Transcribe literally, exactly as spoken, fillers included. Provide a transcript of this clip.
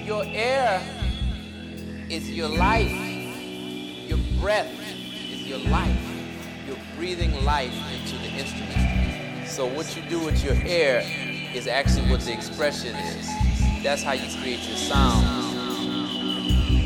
your air is your life. Your breath is your life. You're breathing life into the instrument. So what you do with your air is actually what the expression is. That's how you create your sound.